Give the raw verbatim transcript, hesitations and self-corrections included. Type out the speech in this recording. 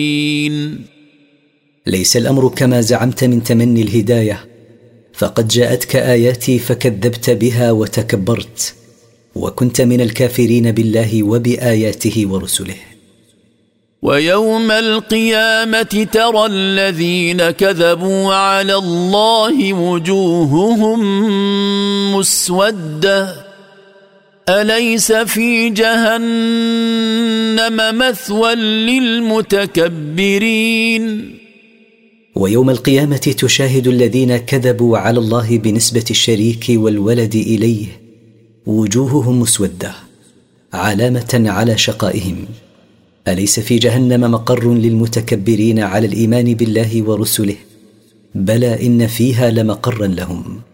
ليس الأمر كما زعمت من تمني الهداية، فقد جاءتك آياتي فكذبت بها وتكبرت، وكنت من الكافرين بالله وبآياته ورسله. ويوم القيامة ترى الذين كذبوا على الله وجوههم مسودة أليس في جهنم مثوى للمتكبرين. ويوم القيامة تشاهد الذين كذبوا على الله بنسبة الشريك والولد إليه وجوههم مسودة علامة على شقائهم. أليس في جهنم مقر للمتكبرين على الإيمان بالله ورسله؟ بلى إن فيها لمقرا لهم.